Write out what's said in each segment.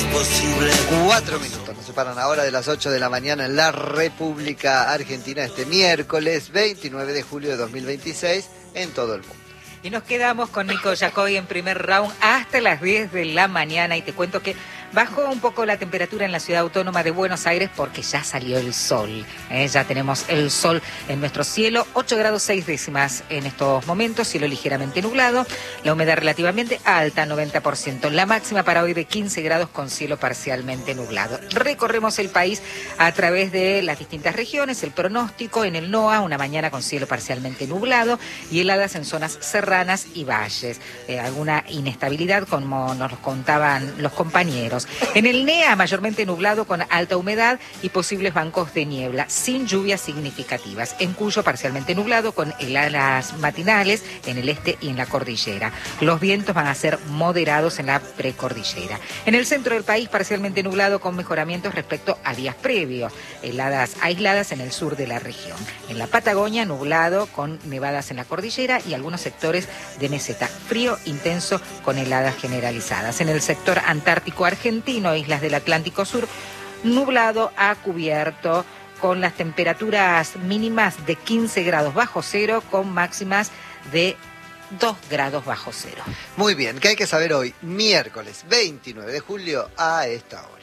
imposible. 4 minutos, nos separan ahora de las 8 de la mañana en la República Argentina este miércoles 29 de julio de 2026 en todo el mundo. Y nos quedamos con Nico Jacobi en primer round hasta las 10 de la mañana y te cuento que bajó un poco la temperatura en la ciudad autónoma de Buenos Aires porque ya salió el sol. Ya tenemos el sol en nuestro cielo, 8 grados 6 décimas en estos momentos, cielo ligeramente nublado, la humedad relativamente alta, 90%, la máxima para hoy de 15 grados con cielo parcialmente nublado. Recorremos el país a través de las distintas regiones, el pronóstico en el NOA, una mañana con cielo parcialmente nublado y heladas en zonas serranas y valles. Alguna inestabilidad como nos contaban los compañeros. En el NEA, mayormente nublado con alta humedad y posibles bancos de niebla, sin lluvias significativas. En Cuyo, parcialmente nublado con heladas matinales en el este y en la cordillera. Los vientos van a ser moderados en la precordillera. En el centro del país, parcialmente nublado con mejoramientos respecto a días previos. Heladas aisladas en el sur de la región. En la Patagonia, nublado con nevadas en la cordillera y algunos sectores de meseta. Frío intenso con heladas generalizadas. En el sector antártico argentino, islas del Atlántico Sur, nublado a cubierto con las temperaturas mínimas de 15 grados bajo cero con máximas de 2 grados bajo cero. Muy bien, ¿qué hay que saber hoy? Miércoles 29 de julio a esta hora.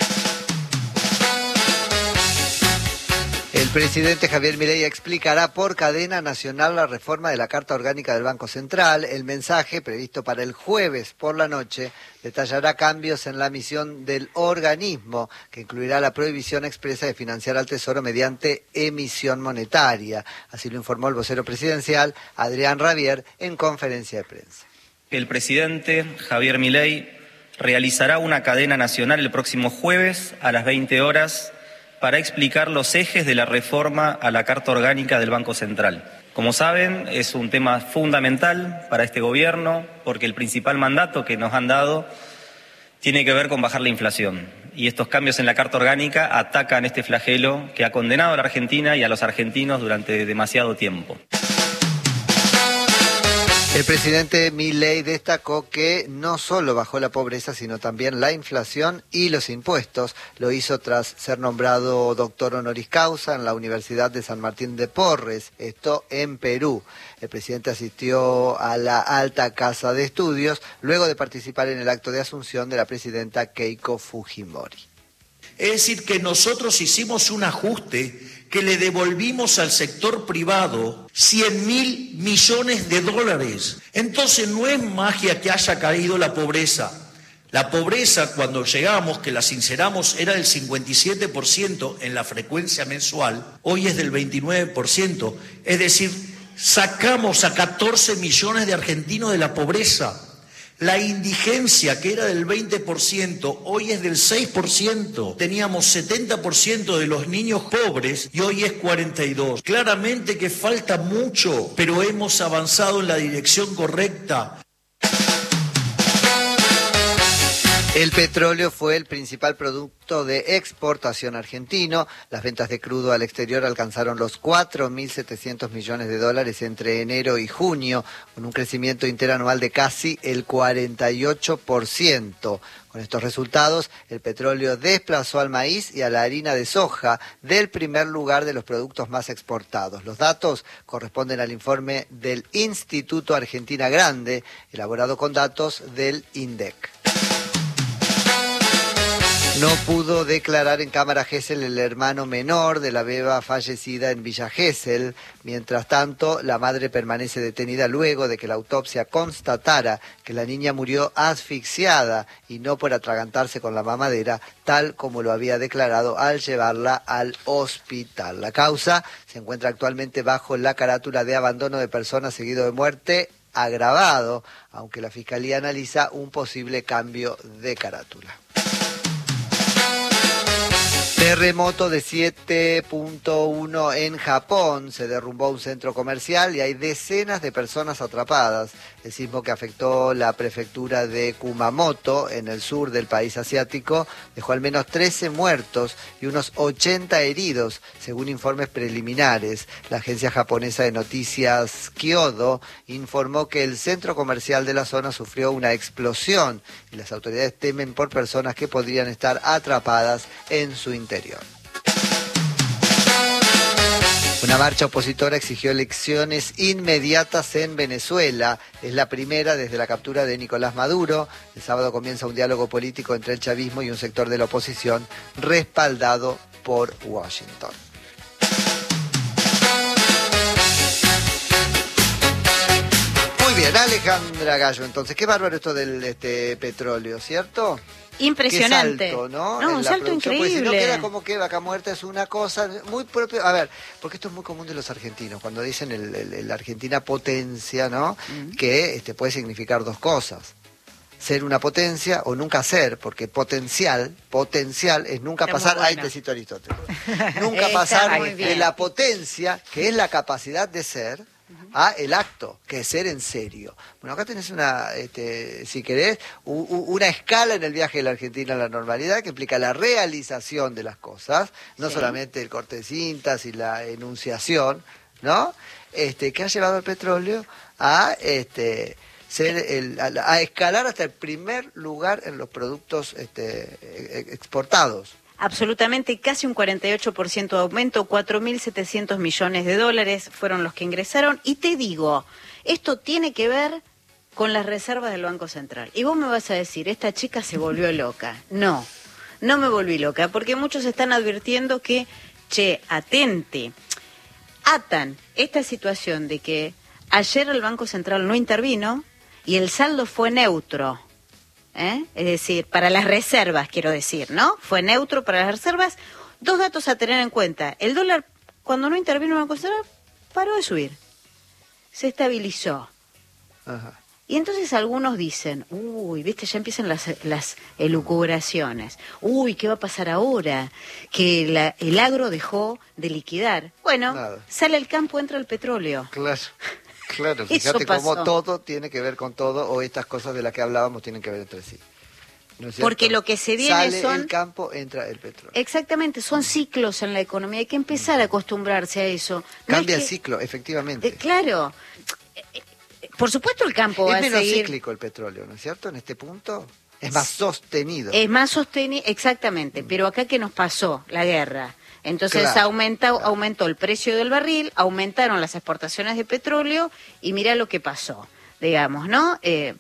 El presidente Javier Milei explicará por cadena nacional la reforma de la Carta Orgánica del Banco Central. El mensaje, previsto para el jueves por la noche, detallará cambios en la misión del organismo, que incluirá la prohibición expresa de financiar al Tesoro mediante emisión monetaria. Así lo informó el vocero presidencial, Adrián Rabier, en conferencia de prensa. El presidente Javier Milei realizará una cadena nacional el próximo jueves a las 20 horas para explicar los ejes de la reforma a la Carta Orgánica del Banco Central. Como saben, es un tema fundamental para este gobierno porque el principal mandato que nos han dado tiene que ver con bajar la inflación. Y estos cambios en la Carta Orgánica atacan este flagelo que ha condenado a la Argentina y a los argentinos durante demasiado tiempo. El presidente Milei destacó que no solo bajó la pobreza, sino también la inflación y los impuestos. Lo hizo tras ser nombrado doctor honoris causa en la Universidad de San Martín de Porres, esto en Perú. El presidente asistió a la Alta Casa de Estudios luego de participar en el acto de asunción de la presidenta Keiko Fujimori. Es decir, que nosotros hicimos un ajuste que le devolvimos al sector privado 100.000 millones de dólares. Entonces no es magia que haya caído la pobreza. La pobreza, cuando llegamos, que la sinceramos, era del 57% en la frecuencia mensual, hoy es del 29%. Es decir, sacamos a 14 millones de argentinos de la pobreza. La indigencia, que era del 20%, hoy es del 6%. Teníamos 70% de los niños pobres y hoy es 42%. Claramente que falta mucho, pero hemos avanzado en la dirección correcta. El petróleo fue el principal producto de exportación argentino. Las ventas de crudo al exterior alcanzaron los 4.700 millones de dólares entre enero y junio, con un crecimiento interanual de casi el 48%. Con estos resultados, el petróleo desplazó al maíz y a la harina de soja del primer lugar de los productos más exportados. Los datos corresponden al informe del Instituto Argentina Grande, elaborado con datos del INDEC. No pudo declarar en cámara Gesell el hermano menor de la beba fallecida en Villa Gesell. Mientras tanto, la madre permanece detenida luego de que la autopsia constatara que la niña murió asfixiada y no por atragantarse con la mamadera, tal como lo había declarado al llevarla al hospital. La causa se encuentra actualmente bajo la carátula de abandono de persona seguido de muerte agravado, aunque la Fiscalía analiza un posible cambio de carátula. Terremoto de 7.1 en Japón, se derrumbó un centro comercial y hay decenas de personas atrapadas. El sismo que afectó la prefectura de Kumamoto, en el sur del país asiático, dejó al menos 13 muertos y unos 80 heridos, según informes preliminares. La agencia japonesa de noticias Kyodo informó que el centro comercial de la zona sufrió una explosión y las autoridades temen por personas que podrían estar atrapadas en su interior. Una marcha opositora exigió elecciones inmediatas en Venezuela. Es la primera desde la captura de Nicolás Maduro. El sábado comienza un diálogo político entre el chavismo y un sector de la oposición respaldado por Washington. Muy bien, Alejandra Gallo, entonces, qué bárbaro esto del petróleo, ¿cierto? Impresionante. Qué salto, ¿no? No, un salto increíble. Pues si no queda como que Vaca Muerta es una cosa muy propia. A ver, porque esto es muy común de los argentinos, cuando dicen el Argentina potencia, ¿no? Que puede significar dos cosas. Ser una potencia o nunca ser, porque potencial es nunca Está pasar, muy bueno. ahí te cito Aristóteles, nunca pasar de la potencia, que es la capacidad de ser, a el acto, que es ser en serio. Bueno, acá tenés una, si querés, una escala en el viaje de la Argentina a la normalidad que implica la realización de las cosas, no solamente el corte de cintas y la enunciación, ¿no? Que ha llevado al petróleo a a escalar hasta el primer lugar en los productos exportados. Absolutamente, casi un 48% de aumento, 4.700 millones de dólares fueron los que ingresaron. Y te digo, esto tiene que ver con las reservas del Banco Central. Y vos me vas a decir, esta chica se volvió loca. No, no me volví loca, porque muchos están advirtiendo que, atente, atan esta situación de que ayer el Banco Central no intervino y el saldo fue neutro. Es decir, para las reservas, quiero decir, ¿no? Fue neutro para las reservas. Dos datos a tener en cuenta. El dólar, cuando no intervino el Banco Central, paró de subir. Se estabilizó. Ajá. Y entonces algunos dicen, viste, ya empiezan las elucubraciones. ¿Qué va a pasar ahora? Que el agro dejó de liquidar. Bueno, sale el campo, entra el petróleo. Claro, fíjate cómo todo tiene que ver con todo, o estas cosas de las que hablábamos tienen que ver entre sí. ¿No es cierto? Porque lo que se viene sale el campo, entra el petróleo. Exactamente, son ciclos en la economía, hay que empezar a acostumbrarse a eso. Cambia el ciclo, efectivamente. Claro, por supuesto el campo va a seguir. Es menos cíclico el petróleo, ¿no es cierto? En este punto es más sostenido. Es más sostenido, exactamente, pero acá ¿qué nos pasó? La guerra. Entonces aumentó el precio del barril, aumentaron las exportaciones de petróleo y mira lo que pasó, digamos, ¿no?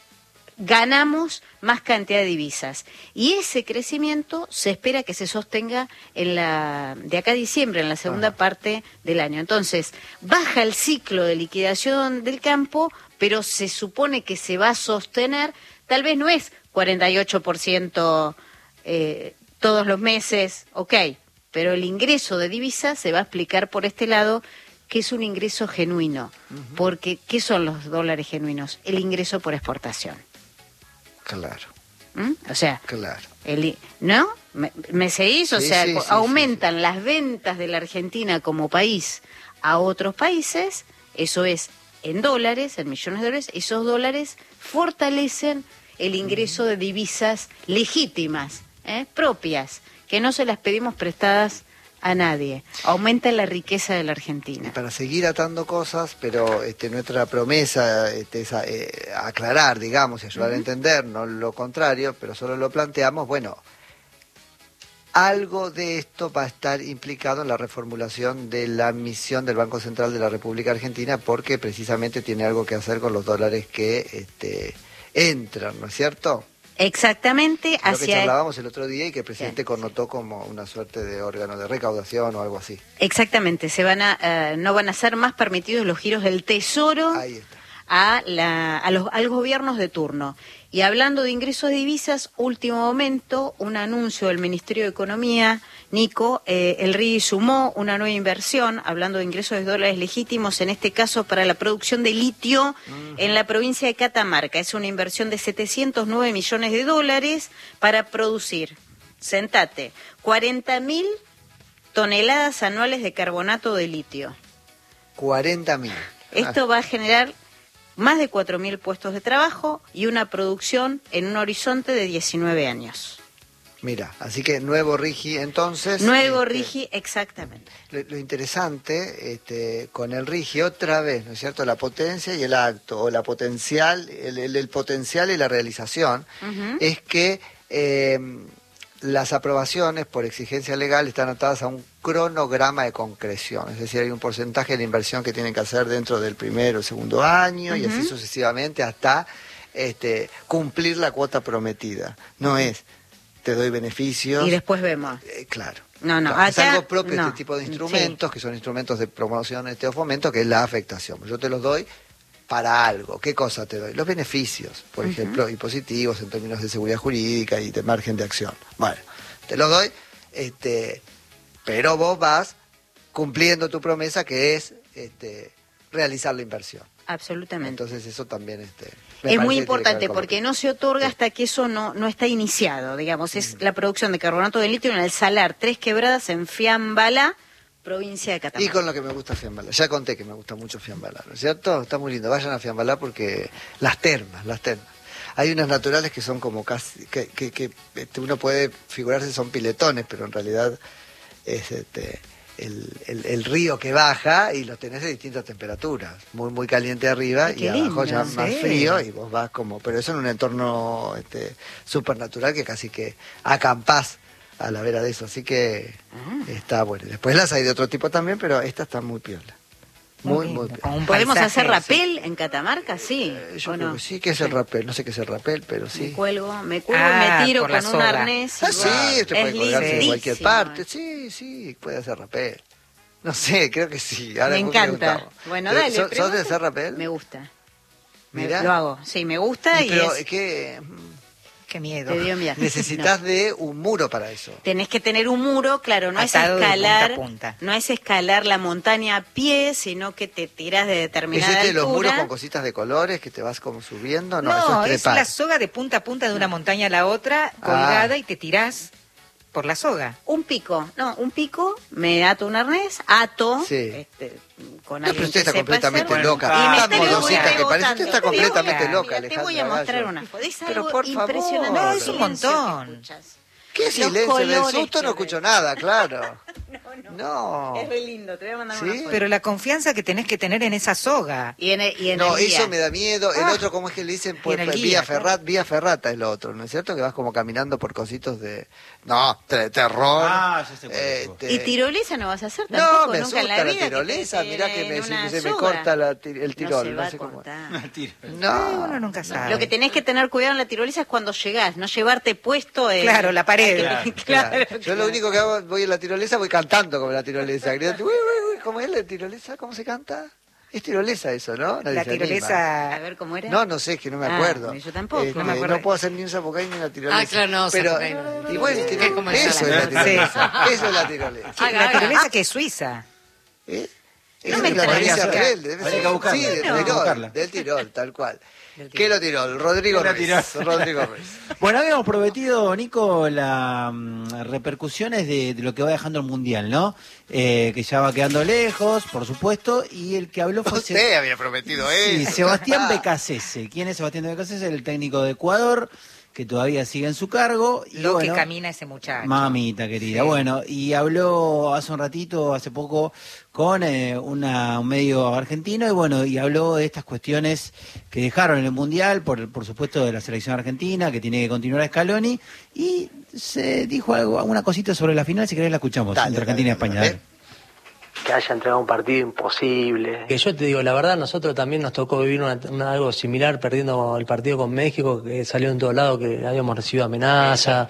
Ganamos más cantidad de divisas y ese crecimiento se espera que se sostenga de acá a diciembre, en la segunda parte del año. Entonces, baja el ciclo de liquidación del campo, pero se supone que se va a sostener, tal vez no es 48% todos los meses, pero el ingreso de divisas se va a explicar por este lado, que es un ingreso genuino. Porque, ¿qué son los dólares genuinos? El ingreso por exportación. Claro. O sea, claro. ¿No? ¿Me seguís? O sea, sí, aumentan las ventas de la Argentina como país a otros países, eso es en dólares, en millones de dólares, esos dólares fortalecen el ingreso de divisas legítimas, propias, que no se las pedimos prestadas a nadie. Aumenta la riqueza de la Argentina. Y para seguir atando cosas, pero nuestra promesa es aclarar, digamos, y ayudar a entender, no lo contrario, pero solo lo planteamos, bueno, algo de esto va a estar implicado en la reformulación de la misión del Banco Central de la República Argentina, porque precisamente tiene algo que hacer con los dólares que entran, ¿no es cierto? Exactamente. Lo que charlábamos el otro día y que el presidente connotó como una suerte de órgano de recaudación o algo así. Exactamente, no van a ser más permitidos los giros del Tesoro Ahí está. a los gobiernos de turno. Y hablando de ingresos de divisas, último momento, un anuncio del Ministerio de Economía, Nico, el RI sumó una nueva inversión, hablando de ingresos de dólares legítimos, en este caso para la producción de litio en la provincia de Catamarca. Es una inversión de 709 millones de dólares para producir, 40.000 toneladas anuales de carbonato de litio. 40.000. Esto va a generar más de 4.000 puestos de trabajo y una producción en un horizonte de 19 años. Mira, así que nuevo RIGI entonces. Nuevo RIGI, exactamente. Lo interesante con el RIGI, otra vez, ¿no es cierto? La potencia y el acto, o la potencial, el potencial y la realización, es que las aprobaciones por exigencia legal están atadas a un cronograma de concreción, es decir, hay un porcentaje de la inversión que tienen que hacer dentro del primero o segundo año y así sucesivamente hasta cumplir la cuota prometida. No es, te doy beneficios. Y después vemos. Claro. No, Claro, es acá, algo propio de no. este tipo de instrumentos, que son instrumentos de promoción o fomento, que es la afectación. Yo te los doy para algo. ¿Qué cosa te doy? Los beneficios, por ejemplo, y positivos en términos de seguridad jurídica y de margen de acción. Bueno, te los doy, pero vos vas cumpliendo tu promesa, que es realizar la inversión. Absolutamente. Entonces eso también es muy importante porque no se otorga hasta que eso no está iniciado, digamos. Es la producción de carbonato de litio en el Salar Tres Quebradas, en Fiambalá, provincia de Catamarca. Y con lo que me gusta Fiambalá. Ya conté que me gusta mucho Fiambalá, ¿no es cierto? Está muy lindo. Vayan a Fiambalá porque las termas. Hay unas naturales que son como casi, que uno puede figurarse son piletones, pero en realidad es el río que baja y los tenés de distintas temperaturas, muy caliente arriba y abajo ya más frío, y vos vas como, pero eso en un entorno supernatural que casi que acampás a la vera de eso, así que está bueno. Después las hay de otro tipo también, pero esta está muy piola. Muy piola. ¿Podemos hacer rapel en Catamarca? Sí. Yo creo que sí, que es el rapel, no sé qué es el rapel, pero sí. Me cuelgo, me tiro con un arnés. Sí, usted puede colgarse de cualquier parte. Sí, puede hacer rapel. No sé, creo que sí. Ahora me encanta. Bueno, dale. ¿Sos de hacer rapel? Me gusta. Mira. Lo hago. Sí, me gusta pero es... Qué miedo. Te dio miedo. Necesitas de un muro para eso. Tenés que tener un muro, claro, no atado es escalar, de punta a punta. no es escalar la montaña a pie, sino que te tiras de determinada altura. ¿Es los muros con cositas de colores que te vas como subiendo? No, eso es la soga de punta a punta de una montaña a la otra, colgada, y te tirás por la soga. Un pico, me ato un arnés, ato, sí. con no, pero usted está completamente loca. Y tan modosita que parece, usted está completamente loca, Te voy a mostrar una foto. Es pero algo por favor. impresionante. No, es un montón. ¿Qué silencio? Del susto no escucho nada, claro. No. Es re lindo, te voy a mandar una foto. Pero la confianza que tenés que tener en esa soga. Y en no, el guía. eso me da miedo. El otro, ¿cómo es que le dicen? Pues, vía ferrata es lo otro, ¿no es cierto? Que vas como caminando por cositos de... No, terror. Ya sé cuál es. ¿Y tirolesa no vas a hacer tampoco? No, me nunca en asusta la vida la tirolesa. Mirá que se me corta el tirol. No, sé cómo. No, uno nunca sabe. Lo que tenés que tener cuidado en la tirolesa es cuando llegás, no llevarte puesto en... Claro, la pared. Claro. Yo lo único que hago, voy en la tirolesa, voy cantando como la tirolesa. ¿Cómo es la tirolesa? ¿Cómo se canta? Es tirolesa eso, ¿no? Nadie La tirolesa... A ver, ¿cómo era? No sé, que no me acuerdo. Yo tampoco. No me acuerdo. No puedo hacer ni un zapucay ni una tirolesa. Claro, no, pero igual eso es la tirolesa. Eso es la tirolesa. La tirolesa que es suiza. Es No me la extraña. Provincia Rebelde, debe Habría ser. que buscarla. Sí, del No. Tirol, Buscarla. del Tirol, tal cual. ¿Qué lo tiró? Rodrigo Ruiz. Rodrigo Ruiz. Bueno, habíamos prometido, Nico, las repercusiones de lo que va dejando el Mundial, ¿no? Que ya va quedando lejos, por supuesto, y el que habló fue... Usted había prometido Sí, eso. Sebastián Becasese. ¿Quién es Sebastián Becasese? El técnico de Ecuador, que todavía sigue en su cargo. Y Lo bueno, que camina ese muchacho. mamita querida. Sí. Bueno, y habló hace poco, con un medio argentino, y bueno, y habló de estas cuestiones que dejaron en el Mundial, por supuesto, de la selección argentina, que tiene que continuar a Scaloni, y se dijo alguna cosita sobre la final, si querés la escuchamos, Dale, entre Argentina y España. dale. Que haya entregado un partido imposible. Que yo te digo, la verdad, nosotros también nos tocó vivir algo similar, perdiendo el partido con México, que salió en todos lados, que habíamos recibido amenazas,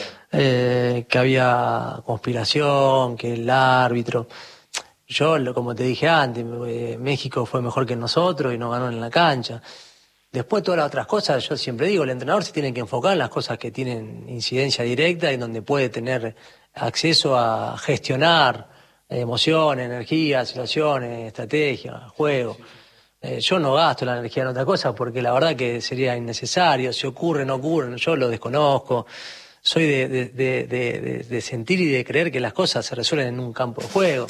que había conspiración, que el árbitro... Yo, como te dije antes, México fue mejor que nosotros y nos ganó en la cancha. Después todas las otras cosas, yo siempre digo, el entrenador se tiene que enfocar en las cosas que tienen incidencia directa y donde puede tener acceso a gestionar emociones, energía, situaciones, estrategia, juego. Yo no gasto la energía en otra cosa porque la verdad que sería innecesario. Si ocurre, no ocurre, yo lo desconozco. soy de sentir y de creer que las cosas se resuelven en un campo de juego.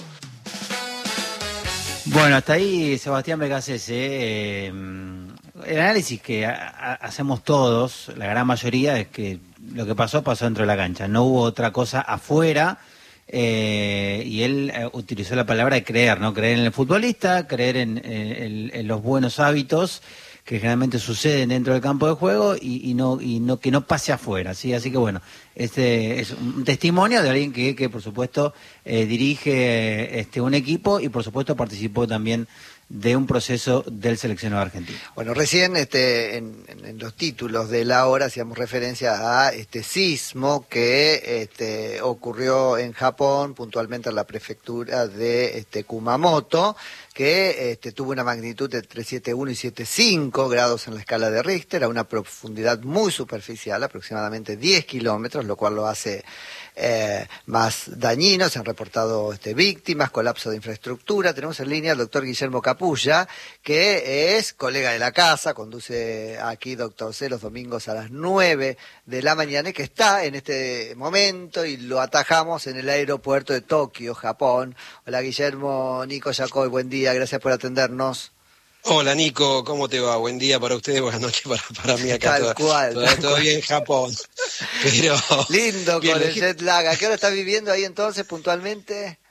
Bueno, hasta ahí Sebastián Becasese. El análisis que hacemos todos, la gran mayoría, es que lo que pasó dentro de la cancha. No hubo otra cosa afuera. Y él utilizó la palabra de creer, ¿no? Creer en el futbolista, creer en los buenos hábitos que generalmente suceden dentro del campo de juego y no que no pase afuera, ¿sí? Así que bueno, este es un testimonio de alguien que por supuesto dirige un equipo y por supuesto participó también de un proceso del seleccionado argentino. Bueno, recién en los títulos de la hora hacíamos referencia a este sismo que ocurrió en Japón, puntualmente en la prefectura de Kumamoto, que tuvo una magnitud de entre 7,1 y 7,5 grados en la escala de Richter, a una profundidad muy superficial, aproximadamente 10 kilómetros, lo cual lo hace más dañino. Se han reportado víctimas, colapso de infraestructura. Tenemos en línea al doctor Guillermo Capulla, que es colega de la casa, conduce aquí Doctor C los domingos a las 9 de la mañana y que está en este momento y lo atajamos en el aeropuerto de Tokio, Japón. Hola Guillermo, Nico Yacoy, buen día, gracias por atendernos. Hola Nico, ¿cómo te va? Buen día para ustedes, buenas noches para mí acá. Tal cual. Todavía en Japón. Pero lindo bien, con el jet lag. ¿A qué hora estás viviendo ahí entonces puntualmente?